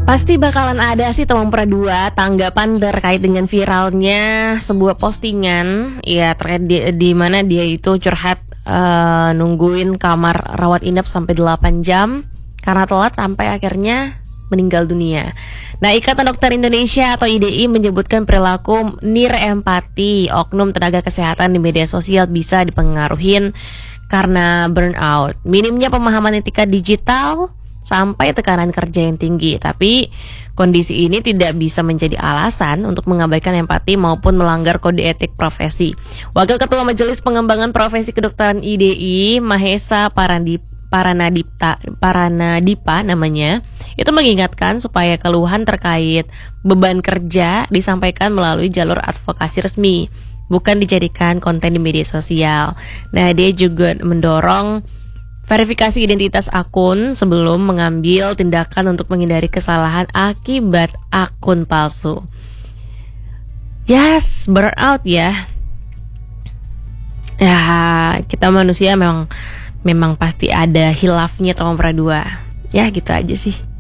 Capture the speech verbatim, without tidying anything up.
Pasti bakalan ada sih teman Pradua tanggapan terkait dengan viralnya sebuah postingan ya terkait di, di mana dia itu curhat uh, nungguin kamar rawat inap sampai delapan jam karena telat sampai akhirnya meninggal dunia. Nah, Ikatan Dokter Indonesia atau I D I menyebutkan perilaku nirempati oknum tenaga kesehatan di media sosial bisa dipengaruhi karena burnout, minimnya pemahaman etika digital, sampai tekanan kerja yang tinggi. Tapi kondisi ini tidak bisa menjadi alasan untuk mengabaikan empati maupun melanggar kode etik profesi. Wakil Ketua Majelis Pengembangan Profesi Kedokteran I D I, Mahesa Parandip, Paranadipta, Paranadipa namanya, itu mengingatkan supaya keluhan terkait beban kerja disampaikan melalui jalur advokasi resmi, bukan dijadikan konten di media sosial. Nah, dia juga mendorong verifikasi identitas akun sebelum mengambil tindakan untuk menghindari kesalahan akibat akun palsu. Yes, burnout ya. Ya, kita manusia memang memang pasti ada hilafnya teman Pradua. Ya, gitu aja sih.